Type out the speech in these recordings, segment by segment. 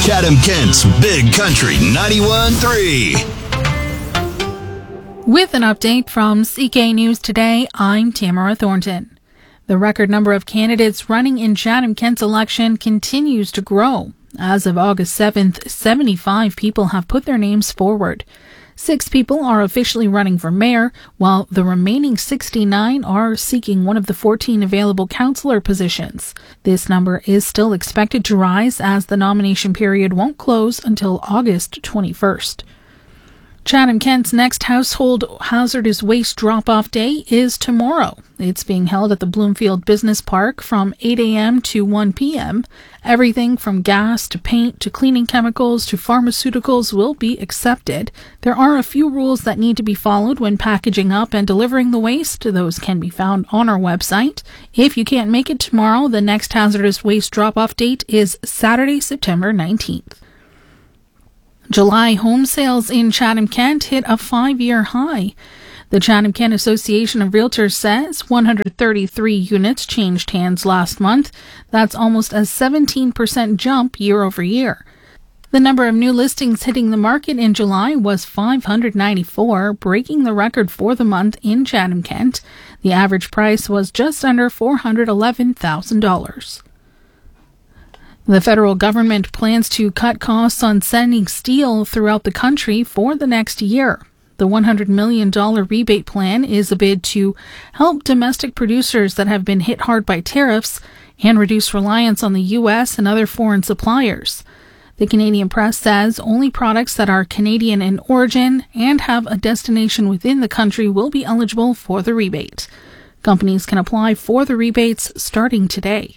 Chatham-Kent's Big Country 91.3. With an update from CK News Today, I'm Tamara Thornton. The record number of candidates running in Chatham-Kent's election continues to grow. As of August 7th, 75 people have put their names forward. 6 people are officially running for mayor, while the remaining 69 are seeking one of the 14 available councillor positions. This number is still expected to rise as the nomination period won't close until August 21st. Chatham-Kent's next household hazardous waste drop-off day is tomorrow. It's being held at the Bloomfield Business Park from 8 a.m. to 1 p.m. Everything from gas to paint to cleaning chemicals to pharmaceuticals will be accepted. There are a few rules that need to be followed when packaging up and delivering the waste. Those can be found on our website. If you can't make it tomorrow, the next hazardous waste drop-off date is Saturday, September 19th. July home sales in Chatham-Kent hit a 5-year high. The Chatham-Kent Association of Realtors says 133 units changed hands last month. That's almost a 17% jump year over year. The number of new listings hitting the market in July was 594, breaking the record for the month in Chatham-Kent. The average price was just under $411,000. The federal government plans to cut costs on sending steel throughout the country for the next year. The $100 million rebate plan is a bid to help domestic producers that have been hit hard by tariffs and reduce reliance on the U.S. and other foreign suppliers. The Canadian Press says only products that are Canadian in origin and have a destination within the country will be eligible for the rebate. Companies can apply for the rebates starting today.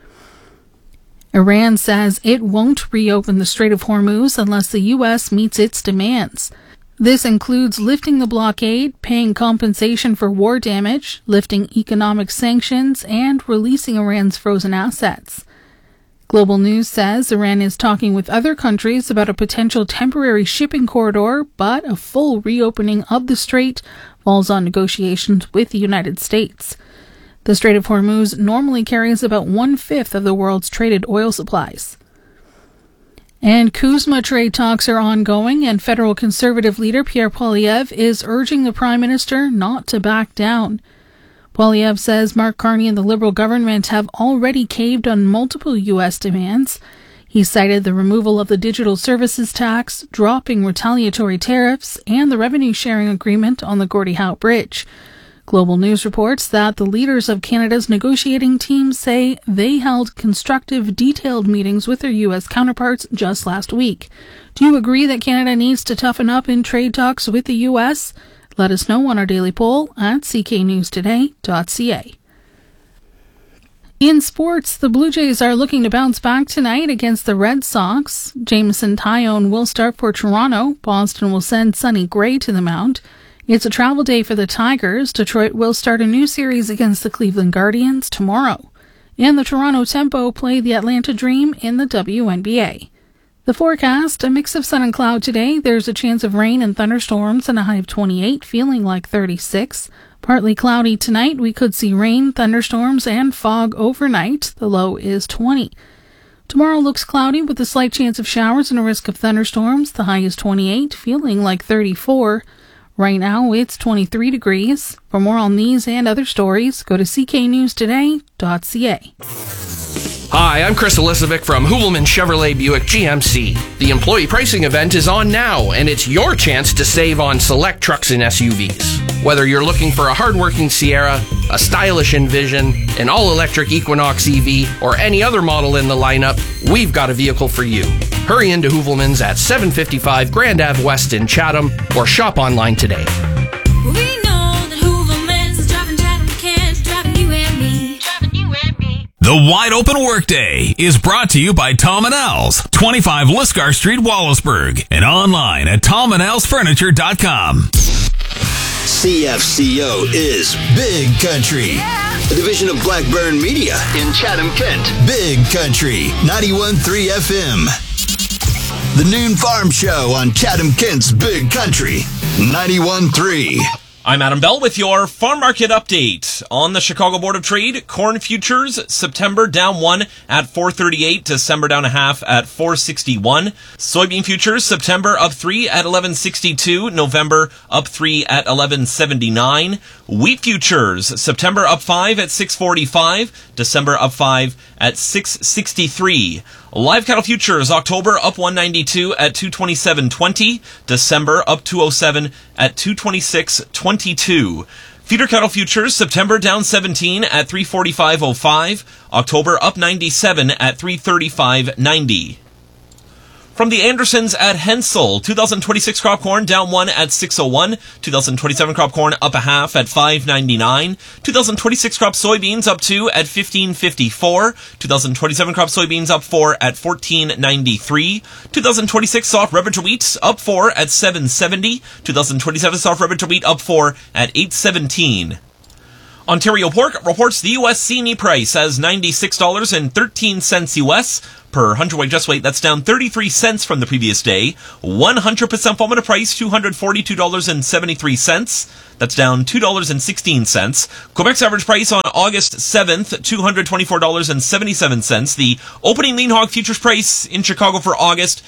Iran says it won't reopen the Strait of Hormuz unless the U.S. meets its demands. This includes lifting the blockade, paying compensation for war damage, lifting economic sanctions, and releasing Iran's frozen assets. Global News says Iran is talking with other countries about a potential temporary shipping corridor, but a full reopening of the strait falls on negotiations with the United States. The Strait of Hormuz normally carries about 1/5 of the world's traded oil supplies. And CUSMA trade talks are ongoing, and federal conservative leader Pierre Poilievre is urging the Prime Minister not to back down. Poilievre says Mark Carney and the Liberal government have already caved on multiple U.S. demands. He cited the removal of the digital services tax, dropping retaliatory tariffs, and the revenue-sharing agreement on the Gordie Howe Bridge. Global News reports that the leaders of Canada's negotiating team say they held constructive, detailed meetings with their U.S. counterparts just last week. Do you agree that Canada needs to toughen up in trade talks with the U.S.? Let us know on our daily poll at cknewstoday.ca. In sports, the Blue Jays are looking to bounce back tonight against the Red Sox. Jameson Taillon will start for Toronto. Boston will send Sonny Gray to the mound. It's a travel day for the Tigers. Detroit will start a new series against the Cleveland Guardians tomorrow. And the Toronto Tempo play the Atlanta Dream in the WNBA. The forecast, a mix of sun and cloud today. There's a chance of rain and thunderstorms and a high of 28, feeling like 36. Partly cloudy tonight. We could see rain, thunderstorms, and fog overnight. The low is 20. Tomorrow looks cloudy with a slight chance of showers and a risk of thunderstorms. The high is 28, feeling like 34. Right now, it's 23 degrees. For more on these and other stories, go to cknewstoday.ca. Hi, I'm Chris Elisovic from Hoovelman Chevrolet Buick GMC. The employee pricing event is on now, and it's your chance to save on select trucks and SUVs. Whether you're looking for a hardworking Sierra, a stylish Envision, an all-electric Equinox EV, or any other model in the lineup, we've got a vehicle for you. Hurry into Hoovelman's at 755 Grand Ave West in Chatham, or shop online today. We know that Hoovelman's is driving Chatham-Kent, driving you and me, driving you and me. The Wide Open Workday is brought to you by Tom & Al's, 25 Liscar Street, Wallaceburg, and online at tomandsfurniture.com. CFCO is Big Country, a division of Blackburn Media in Chatham-Kent. Big Country, 91.3 FM. The Noon Farm Show on Chatham-Kent's Big Country, 91.3. I'm Adam Bell with your farm market update. On the Chicago Board of Trade, corn futures, September down 1 at 438, December down a half at 461. Soybean futures, September up 3 at 1162, November up 3 at 1179. Wheat futures, September up 5 at 645, December up 5 at 663. Live cattle futures, October up 192 at 227.20, December up 207 at 226.22. Feeder cattle futures, September down 17 at 345.05, October up 97 at 335.90. From the Andersons at Hensel, 2026 crop corn down 1 at 601, 2027 crop corn up a half at 599, 2026 crop soybeans up 2 at 1554, 2027 crop soybeans up 4 at 1493, 2026 soft red winter wheat up 4 at 770, 2027 soft red winter wheat up 4 at 817. Ontario Pork reports the U.S. CNE price as $96.13 U.S. per hundredweight just weight. That's down 33 cents from the previous day. 100% formative price, $242.73. That's down $2.16. Quebec's average price on August 7th, $224.77. The opening lean hog futures price in Chicago for August,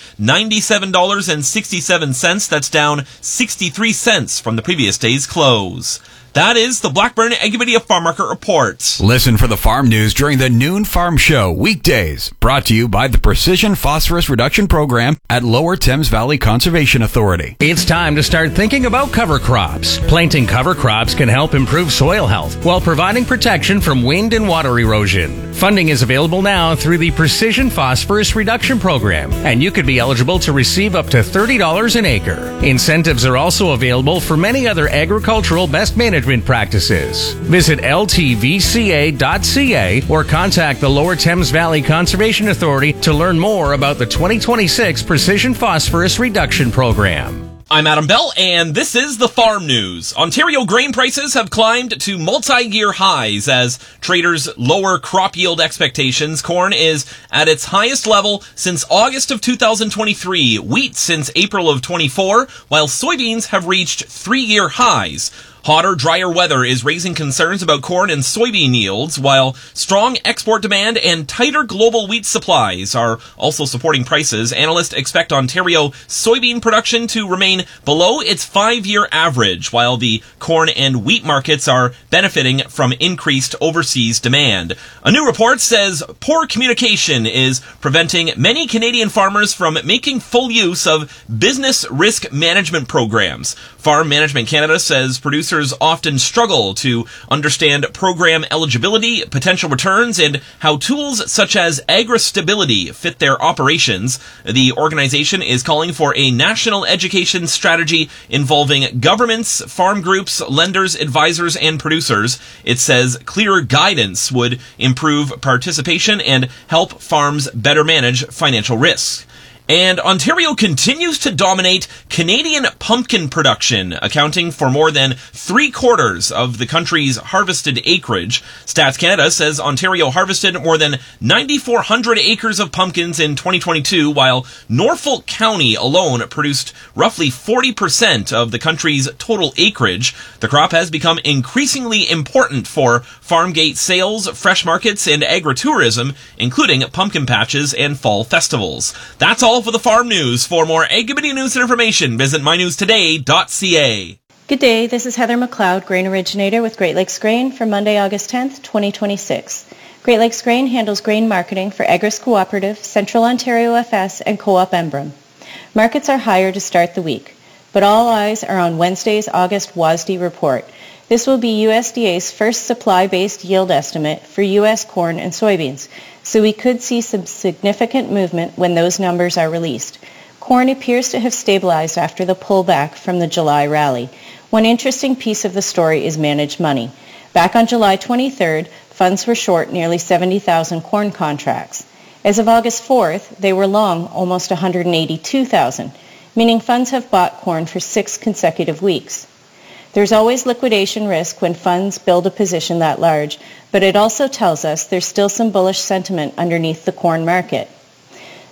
$97.67. That's down 63 cents from the previous day's close. That is the Blackburn Agrimedia Farm Market Report. Listen for the farm news during the Noon Farm Show weekdays. Brought to you by the Precision Phosphorus Reduction Program at Lower Thames Valley Conservation Authority. It's time to start thinking about cover crops. Planting cover crops can help improve soil health while providing protection from wind and water erosion. Funding is available now through the Precision Phosphorus Reduction Program, and you could be eligible to receive up to $30 an acre. Incentives are also available for many other agricultural best management practices. Visit ltvca.ca or contact the Lower Thames Valley Conservation Authority to learn more about the 2026 Precision Phosphorus Reduction Program. I'm Adam Bell, and this is the farm news. Ontario grain prices have climbed to multi-year highs as traders lower crop yield expectations. Corn is at its highest level since August of 2023, wheat since April of 24, while soybeans have reached 3-year highs. Hotter, drier weather is raising concerns about corn and soybean yields, while strong export demand and tighter global wheat supplies are also supporting prices. Analysts expect Ontario soybean production to remain below its 5-year average, while the corn and wheat markets are benefiting from increased overseas demand. A new report says poor communication is preventing many Canadian farmers from making full use of business risk management programs. Farm Management Canada says producers often struggle to understand program eligibility, potential returns, and how tools such as AgriStability fit their operations. The organization is calling for a national education strategy involving governments, farm groups, lenders, advisors, and producers. It says clearer guidance would improve participation and help farms better manage financial risks. And Ontario continues to dominate Canadian pumpkin production, accounting for more than 3/4 of the country's harvested acreage. Stats Canada says Ontario harvested more than 9,400 acres of pumpkins in 2022, while Norfolk County alone produced roughly 40% of the country's total acreage. The crop has become increasingly important for farm gate sales, fresh markets, and agritourism, including pumpkin patches and fall festivals. That's all for the farm news. For more Agrimedia news and information, visit mynewstoday.ca. Good day, this is Heather McLeod, grain originator with Great Lakes Grain for Monday, August 10th, 2026. Great Lakes Grain handles grain marketing for Agris Cooperative, Central Ontario FS, and Co-op Embrun. Markets are higher to start the week, but all eyes are on Wednesday's August WASDE report. This will be USDA's first supply-based yield estimate for U.S. corn and soybeans, so we could see some significant movement when those numbers are released. Corn appears to have stabilized after the pullback from the July rally. One interesting piece of the story is managed money. Back on July 23rd, funds were short nearly 70,000 corn contracts. As of August 4th, they were long almost 182,000, meaning funds have bought corn for 6 consecutive weeks. There's always liquidation risk when funds build a position that large, but it also tells us there's still some bullish sentiment underneath the corn market.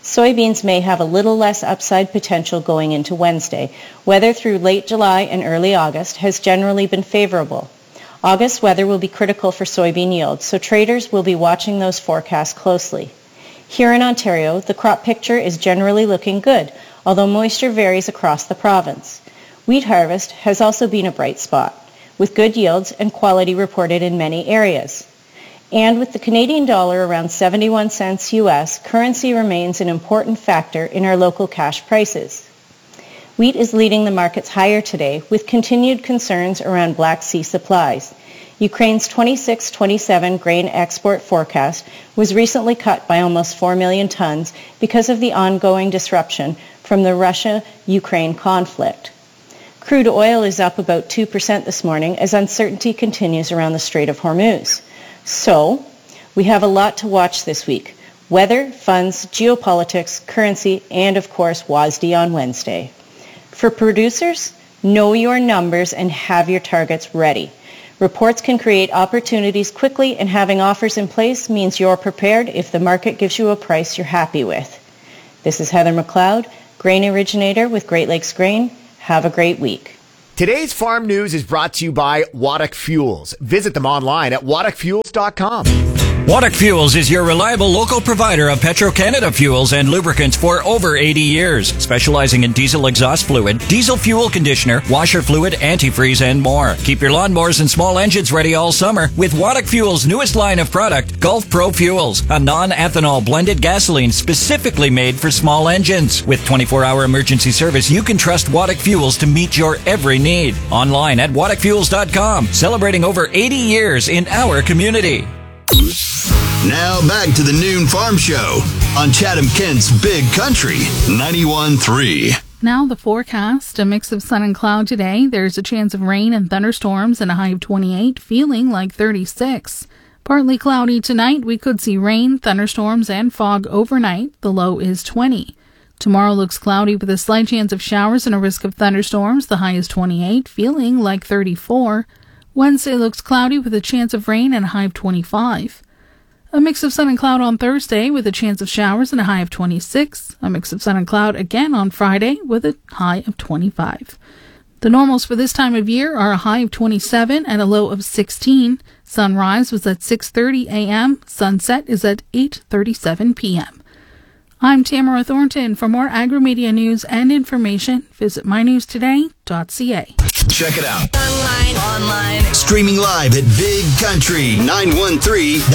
Soybeans may have a little less upside potential going into Wednesday. Weather through late July and early August has generally been favorable. August weather will be critical for soybean yields, so traders will be watching those forecasts closely. Here in Ontario, the crop picture is generally looking good, although moisture varies across the province. Wheat harvest has also been a bright spot, with good yields and quality reported in many areas. And with the Canadian dollar around 71 cents US, currency remains an important factor in our local cash prices. Wheat is leading the markets higher today, with continued concerns around Black Sea supplies. Ukraine's 26-27 grain export forecast was recently cut by almost 4 million tons because of the ongoing disruption from the Russia-Ukraine conflict. Crude oil is up about 2% this morning as uncertainty continues around the Strait of Hormuz. So, we have a lot to watch this week. Weather, funds, geopolitics, currency, and of course WASD on Wednesday. For producers, know your numbers and have your targets ready. Reports can create opportunities quickly, and having offers in place means you're prepared if the market gives you a price you're happy with. This is Heather McLeod, grain originator with Great Lakes Grain. Have a great week. Today's farm news is brought to you by Waddock Fuels. Visit them online at waddockfuels.com. Waddock Fuels is your reliable local provider of Petro-Canada fuels and lubricants for over 80 years, specializing in diesel exhaust fluid, diesel fuel conditioner, washer fluid, antifreeze, and more. Keep your lawnmowers and small engines ready all summer with Waddock Fuels' newest line of product, Gulf Pro Fuels, a non-ethanol blended gasoline specifically made for small engines. With 24-hour emergency service, you can trust Waddock Fuels to meet your every need. Online at waddockfuels.com, celebrating over 80 years in our community. Now back to the Noon Farm Show on Chatham-Kent's Big Country 91.3. Now the forecast, a mix of sun and cloud today. There's a chance of rain and thunderstorms and a high of 28, feeling like 36. Partly cloudy tonight. We could see rain, thunderstorms, and fog overnight. The low is 20. Tomorrow looks cloudy with a slight chance of showers and a risk of thunderstorms. The high is 28, feeling like 34. Wednesday looks cloudy with a chance of rain and a high of 25. A mix of sun and cloud on Thursday with a chance of showers and a high of 26. A mix of sun and cloud again on Friday with a high of 25. The normals for this time of year are a high of 27 and a low of 16. Sunrise was at 6:30 a.m. Sunset is at 8:37 p.m. I'm Tamara Thornton. For more agri-media news and information, visit mynewstoday.ca. Check it out. Online. Streaming live at bigcountry913.ca.